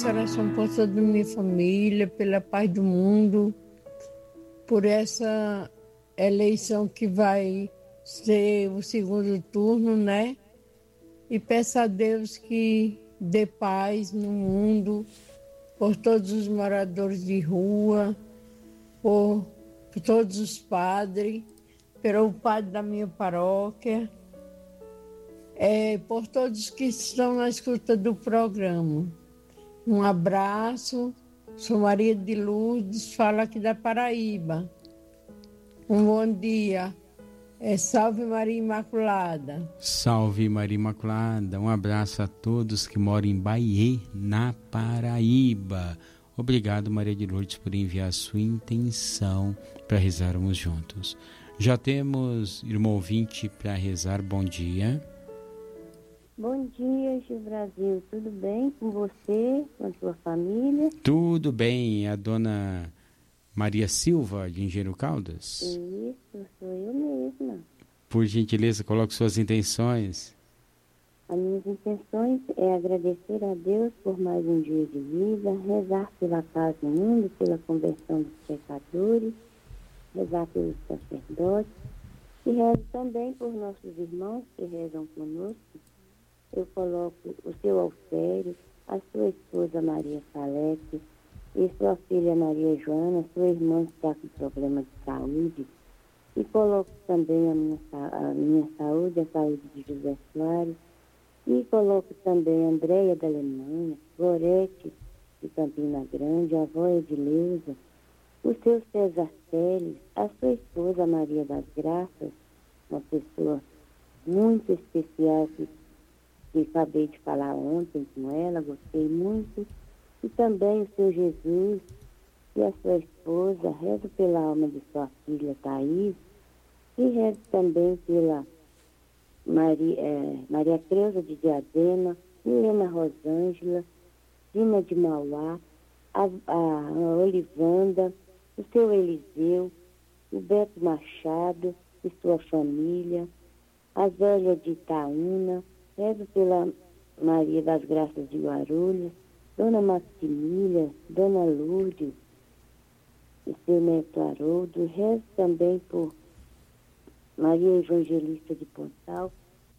Oração por toda a minha família, pela paz do mundo, por essa eleição que vai ser o segundo turno, né? E peço a Deus que dê paz no mundo, por todos os moradores de rua, por todos os padres, pelo padre da minha paróquia, por todos que estão na escuta do programa. Um abraço, sou Maria de Lourdes, falo aqui da Paraíba. Um bom dia. Salve Maria Imaculada. Salve Maria Imaculada. Um abraço a todos que moram em Bahia, na Paraíba. Obrigado, Maria de Lourdes, por enviar a sua intenção para rezarmos juntos. Já temos irmão ouvinte para rezar. Bom dia. Bom dia, Gil Brasil. Tudo bem com você, com a sua família? Tudo bem. A dona Maria Silva, de Engenheiro Caldas? Isso, sou eu mesma. Por gentileza, coloque suas intenções. As minhas intenções é agradecer a Deus por mais um dia de vida, rezar pela paz no mundo, pela conversão dos pecadores, rezar pelos sacerdotes e rezo também por nossos irmãos que rezam conosco. Eu coloco o seu Alfério, a sua esposa Maria Salete e sua filha Maria Joana, sua irmã que está com problema de saúde, e coloco também a minha saúde, a saúde de José Soares, e coloco também a Andréia da Alemanha, Gorete de Campina Grande, a avó Edileuza, o seu César Teles, a sua esposa Maria das Graças, uma pessoa muito especial que acabei de falar ontem com ela, gostei muito, e também o seu Jesus e a sua esposa, rezo pela alma de sua filha Thaís, e rezo também pela Maria Creuza de Diadema, Helena Rosângela, Dina de Mauá, a Olivanda, o seu Eliseu, o Beto Machado e sua família, a Zélia de Itaúna, rezo pela Maria das Graças de Guarulhos, Dona Maximília, Dona Lourdes e seu neto Haroldo. Rezo também por Maria Evangelista de Pontal.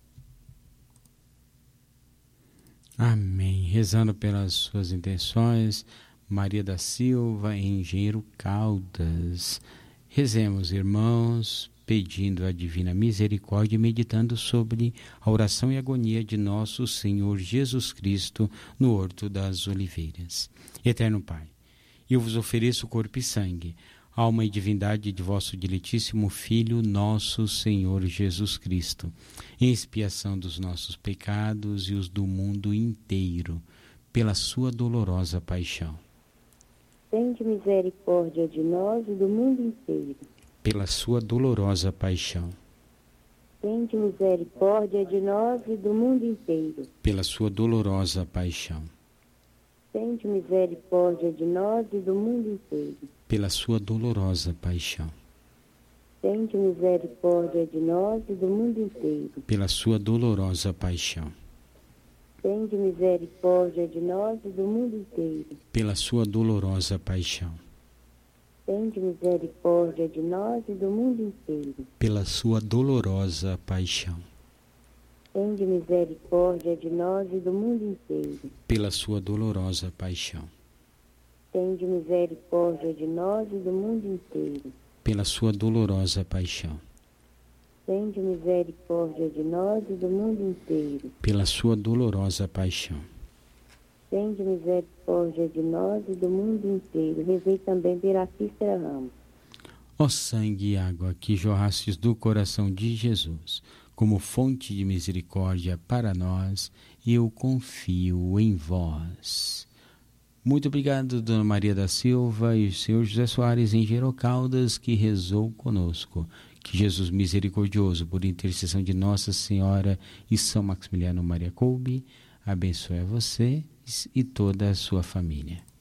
Amém. Rezando pelas suas intenções, Maria da Silva, Engenheiro Caldas. Rezemos, irmãos, pedindo a divina misericórdia e meditando sobre a oração e agonia de nosso Senhor Jesus Cristo no Horto das Oliveiras. Eterno Pai, eu vos ofereço corpo e sangue, alma e divindade de vosso diletíssimo Filho, nosso Senhor Jesus Cristo, em expiação dos nossos pecados e os do mundo inteiro, pela sua dolorosa paixão. Tende misericórdia de nós e do mundo inteiro. Pela sua dolorosa paixão. Tende misericórdia de nós e do mundo inteiro. Pela sua dolorosa paixão. Tende misericórdia de nós e do mundo inteiro. Pela sua dolorosa paixão. Tende misericórdia de nós e do mundo inteiro. Pela sua dolorosa paixão. Tende misericórdia de nós e do mundo inteiro. Pela sua dolorosa paixão. Tende misericórdia de nós e do mundo inteiro. Pela sua dolorosa paixão. Tende misericórdia de nós e do mundo inteiro. Pela sua dolorosa paixão. Tende misericórdia de nós e do mundo inteiro. Pela sua dolorosa paixão. Tende misericórdia de nós e do mundo inteiro. Pela sua dolorosa paixão. Tende misericórdia de nós e do mundo inteiro. Rezei também pela Cícera Ramos. Ó sangue e água que jorrastes do coração de Jesus, como fonte de misericórdia para nós, eu confio em vós. Muito obrigado, Dona Maria da Silva e o Senhor José Soares, em Caldas, que rezou conosco. Que Jesus misericordioso, por intercessão de Nossa Senhora e São Maximiliano Maria Kolbe, abençoe a você e toda a sua família.